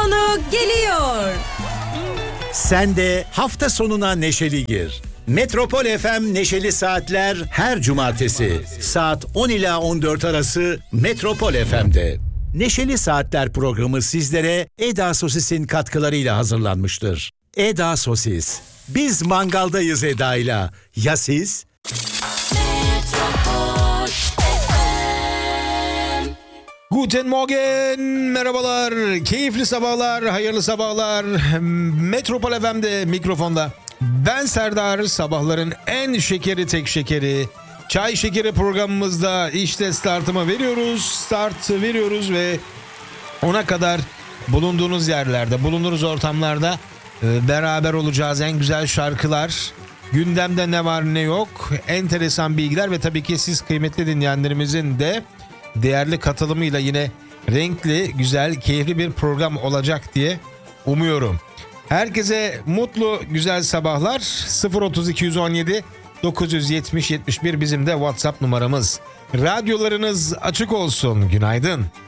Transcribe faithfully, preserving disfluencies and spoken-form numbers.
sonu geliyor. Sen de hafta sonuna neşeli gir. Metropol F M Neşeli Saatler her cumartesi saat on ila on dört arası Metropol F M'de. Neşeli Saatler programı sizlere Eda Sosis'in katkılarıyla hazırlanmıştır. Eda Sosis. Biz mangaldayız Eda'yla. Ya siz? Guten Morgen, merhabalar, keyifli sabahlar, hayırlı sabahlar. Metropol F M'de mikrofonda. Ben Serdar, sabahların en şekeri tek şekeri. Çay şekeri programımızda işte startımı veriyoruz, start veriyoruz ve ona kadar bulunduğunuz yerlerde, bulunduğunuz ortamlarda beraber olacağız. En güzel şarkılar, gündemde ne var ne yok, enteresan bilgiler ve tabii ki siz kıymetli dinleyenlerimizin de değerli katılımıyla yine renkli, güzel, keyifli bir program olacak diye umuyorum. Herkese mutlu, güzel sabahlar. sıfır otuz iki on yedi dokuz yetmiş yetmiş bir bizim de WhatsApp numaramız. Radyolarınız açık olsun. Günaydın.